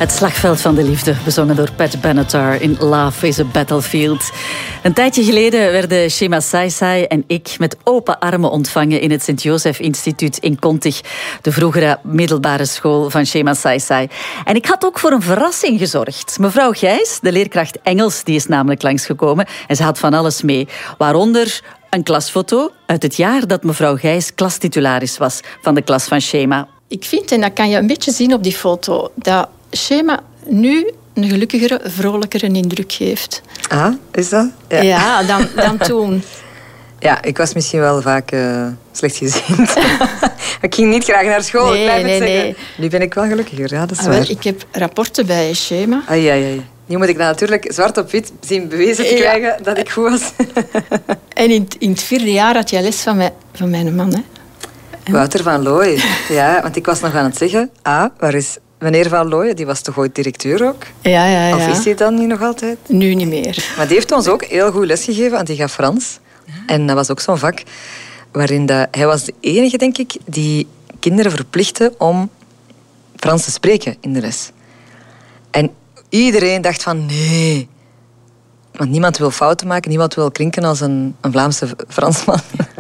Het slagveld van de liefde, bezongen door Pat Benatar in Love is a Battlefield. Een tijdje geleden werden Shema Saisai en ik met open armen ontvangen in het Sint-Josef Instituut in Kontig, de vroegere middelbare school van Shema Saisai. En ik had ook voor een verrassing gezorgd. Mevrouw Gijs, de leerkracht Engels, die is namelijk langsgekomen en ze had van alles mee. Waaronder een klasfoto uit het jaar dat mevrouw Gijs klastitularis was van de klas van Shema. Ik vind, en dat kan je een beetje zien op die foto, dat Shema nu een gelukkigere, vrolijkere indruk geeft. Ah, is dat? Ja, dan toen. Ja, ik was misschien wel vaak slechtgezind. Ik ging niet graag naar school. Nee. Nu ben ik wel gelukkiger, ja, dat is Wel, waar. ik heb rapporten bij Shema. Ai. Nu moet ik dan natuurlijk zwart op wit zien bewezen te krijgen dat ik goed was. En in het 4e jaar had jij les van mijn man, hè? Wouter van Looy. Ja, want ik was nog aan het zeggen, waar is meneer Van Looy? Die was toch ooit directeur ook? Ja. Of is hij dan nu nog altijd? Nu niet meer. Maar die heeft ons ook heel goed lesgegeven, want die gaf Frans. En dat was ook zo'n vak waarin hij was de enige, denk ik, die kinderen verplichtte om Frans te spreken in de les. En iedereen dacht van nee. Want niemand wil fouten maken, niemand wil klinken als een Vlaamse Fransman.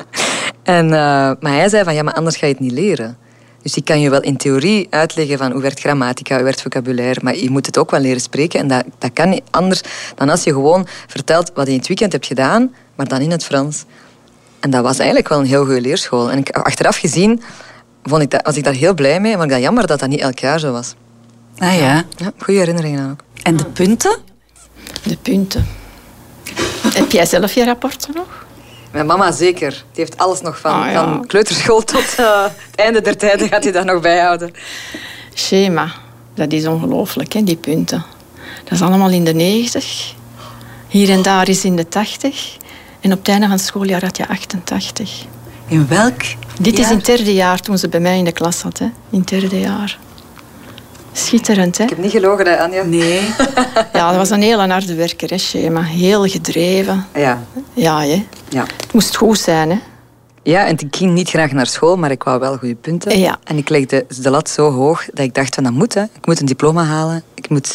Maar hij zei van ja, maar anders ga je het niet leren. Dus ik kan je wel in theorie uitleggen van hoe werkt grammatica, hoe werkt vocabulaire, maar je moet het ook wel leren spreken. En dat kan niet anders dan als je gewoon vertelt wat je in het weekend hebt gedaan, maar dan in het Frans. En dat was eigenlijk wel een heel goede leerschool. En achteraf gezien was ik daar heel blij mee. En vond ik dat jammer dat dat niet elk jaar zo was. Ah ja. Ja, goede herinneringen ook. En de punten? De punten. Heb jij zelf je rapporten nog? Mijn mama zeker. Die heeft alles nog van kleuterschool tot het einde der tijden gaat hij dat nog bijhouden. Shema, dat is ongelooflijk, hè, die punten. Dat is allemaal in de 90. Hier en daar is in de 80. En op het einde van het schooljaar had je 88. In welk Dit jaar? is in het 3e jaar, toen ze bij mij in de klas zat. Hè. In het 3e jaar. Schitterend, hè? Ik heb niet gelogen, hè, Anja? Nee. Ja, dat was een hele harde werker, hè, Shema. Heel gedreven. Ja. Ja, hè. Ja. Het moest goed zijn, hè. Ja, en ik ging niet graag naar school, maar ik wou wel goede punten. Ja. En ik legde de lat zo hoog dat ik dacht van dat moet, hè. Ik moet een diploma halen. Ik moet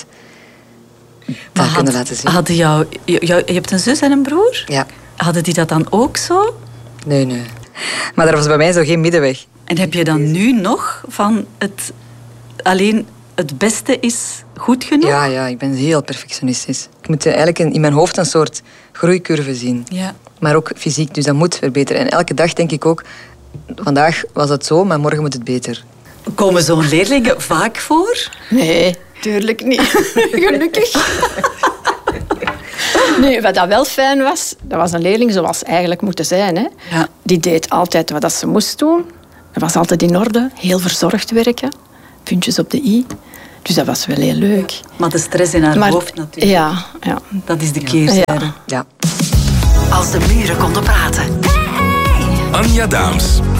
dat kunnen laten zien. Hadden je hebt een zus en een broer? Ja. Hadden die dat dan ook zo? Nee. Maar er was bij mij zo geen middenweg. En heb je dan nu nog van alleen het beste is goed genoeg? Ja, ik ben heel perfectionistisch. Ik moet eigenlijk in mijn hoofd een soort groeicurve zien. Ja. Maar ook fysiek, dus dat moet verbeteren. En elke dag denk ik ook, vandaag was het zo, maar morgen moet het beter. Komen zo'n leerlingen vaak voor? Nee, tuurlijk niet. Gelukkig. Nee, wat dat wel fijn was, dat was een leerling zoals eigenlijk moeten zijn. Hè. Ja. Die deed altijd wat ze moest doen. Dat was altijd in orde. Heel verzorgd werken. Puntjes op de i. Dus dat was wel heel leuk. Maar de stress in haar hoofd natuurlijk. Ja. Dat is de keerzijde. Ja. Als de muren konden praten. Anja Daams.